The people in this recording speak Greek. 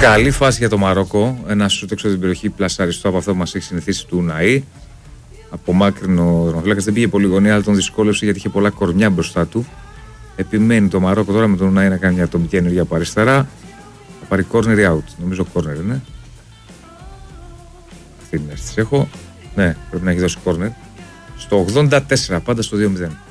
Καλή φάση για το Μαρόκο. Ένα σούτ έξω από την περιοχή, πλασαριστό από αυτό που μας έχει συνηθίσει του Ναΐ. Απομάκρυνο ο τερματοφύλακας, δεν πήγε πολύ γωνία, αλλά τον δυσκόλευσε γιατί είχε πολλά κορμιά μπροστά του. Επιμένει το Μαρόκο τώρα με τον Ναΐ να κάνει μια ατομική ενέργεια από αριστερά. Θα πάρει corner ή out. Νομίζω corner είναι. Αυτή την αίσθηση έχω. Ναι, πρέπει να έχει δώσει corner. Στο 84, πάντα στο 2-0.